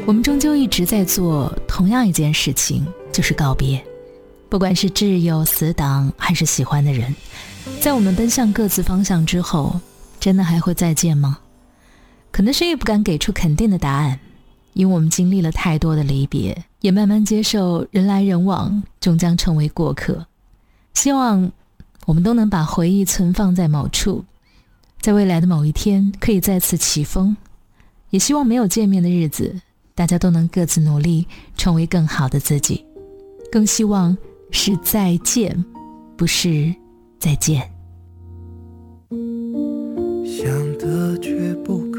我们终究一直在做同样一件事情，就是告别。不管是挚友、死党，还是喜欢的人，在我们奔向各自方向之后，真的还会再见吗？可能谁也不敢给出肯定的答案，因为我们经历了太多的离别，也慢慢接受人来人往，终将成为过客。希望我们都能把回忆存放在某处，在未来的某一天可以再次起风。也希望没有见面的日子，大家都能各自努力，成为更好的自己。更希望是再见，不是再见。 想得却不